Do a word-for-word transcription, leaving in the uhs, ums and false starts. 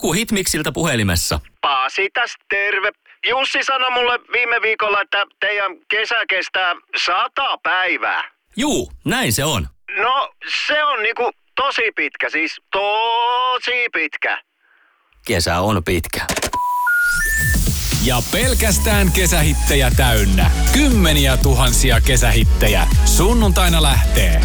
Joku Hitmixiltä puhelimessa. Pasi tästä terve. Jussi sanoi mulle viime viikolla, että teidän kesä kestää sata päivää. Juu, näin se on. No, se on niinku tosi pitkä, siis tosi pitkä. Kesä on pitkä. Ja pelkästään kesähittejä täynnä. Kymmeniä tuhansia kesähittejä. Sunnuntaina lähtee.